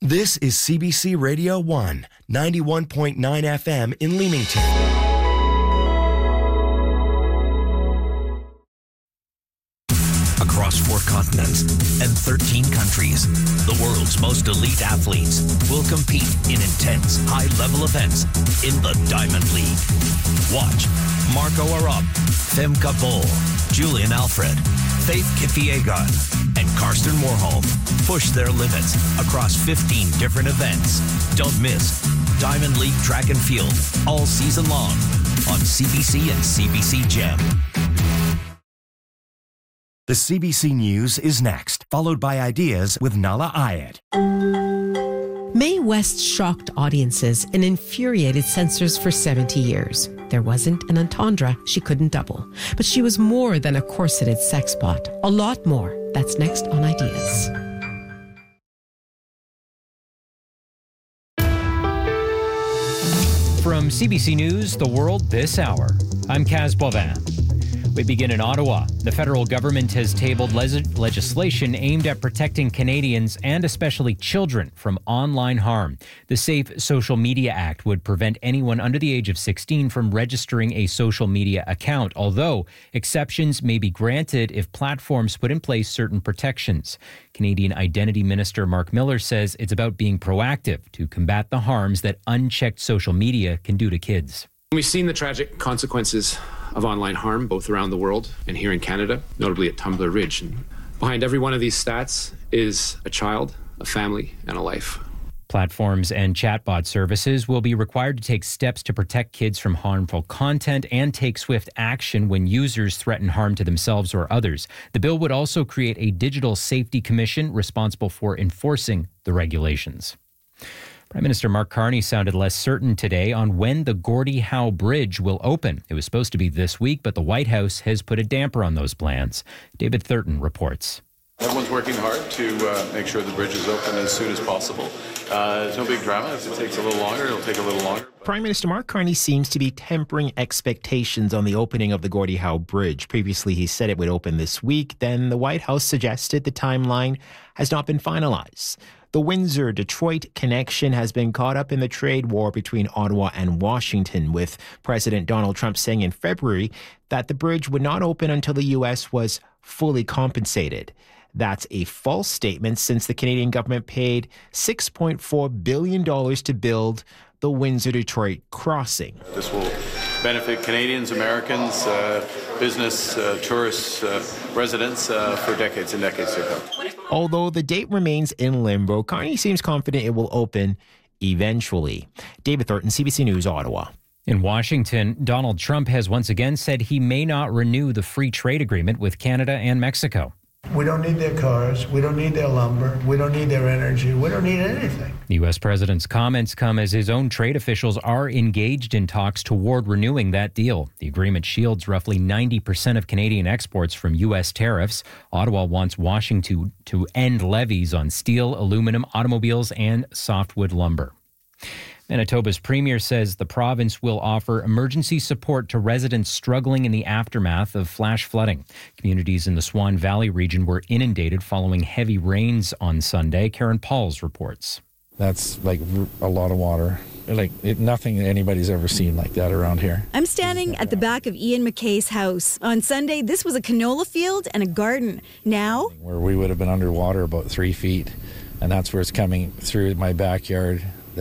This is CBC Radio 1, 91.9 FM in Leamington. Across 4 continents and 13 countries, the world's most elite athletes will compete in intense, high-level events in the Diamond League. Watch Marco Arop, Femke Bol, Julian Alfred, Faith Kipyegon, and Karsten Warholm push their limits across 15 different events. Don't miss Diamond League Track and Field all season long on CBC and CBC Gem. The CBC News is next, followed by Ideas with Nala Ayed. Mae West shocked audiences and infuriated censors for 70 years. There wasn't an entendre she couldn't double. But she was more than a corseted sex bot. A lot more. That's next on Ideas. From CBC News, The World This Hour, I'm Kaz Bovin. We begin in Ottawa. The federal government has tabled legislation aimed at protecting Canadians and especially children from online harm. The Safe Social Media Act would prevent anyone under the age of 16 from registering a social media account, although exceptions may be granted if platforms put in place certain protections. Canadian Identity Minister Mark Miller says it's about being proactive to combat the harms that unchecked social media can do to kids. We've seen the tragic consequences of online harm, both around the world and here in Canada, notably at Tumbler Ridge. And behind every one of these stats is a child, a family, and a life. Platforms and chatbot services will be required to take steps to protect kids from harmful content and take swift action when users threaten harm to themselves or others. The bill would also create a digital safety commission responsible for enforcing the regulations. Prime Minister Mark Carney sounded less certain today on when the Gordie Howe Bridge will open. It was supposed to be this week, but the White House has put a damper on those plans. David Thurton reports. Everyone's working hard to make sure the bridge is open as soon as possible. There's no big drama. If it takes a little longer, it'll take a little longer. Prime Minister Mark Carney seems to be tempering expectations on the opening of the Gordie Howe Bridge. Previously, he said it would open this week. Then the White House suggested the timeline has not been finalized. The Windsor-Detroit connection has been caught up in the trade war between Ottawa and Washington, with President Donald Trump saying in February that the bridge would not open until the U.S. was fully compensated. That's a false statement since the Canadian government paid $6.4 billion to build the Windsor-Detroit crossing. This will benefit Canadians, Americans, business, tourists, residents for decades and decades to come. Although the date remains in limbo, Carney seems confident it will open eventually. David Thornton, CBC News, Ottawa. In Washington, Donald Trump has once again said he may not renew the free trade agreement with Canada and Mexico. We don't need their cars. We don't need their lumber. We don't need their energy. We don't need anything. The U.S. president's comments come as his own trade officials are engaged in talks toward renewing that deal. The agreement shields roughly 90% of Canadian exports from U.S. tariffs. Ottawa wants Washington to end levies on steel, aluminum, automobiles, and softwood lumber. Manitoba's premier says the province will offer emergency support to residents struggling in the aftermath of flash flooding. Communities in the Swan Valley region were inundated following heavy rains on Sunday. Karen Pauls reports. That's like a lot of water. Nothing anybody's ever seen like that around here. I'm standing at the back of Ian McKay's house. On Sunday, this was a canola field and a garden. Now, where we would have been underwater about 3 feet, and that's where it's coming through my backyard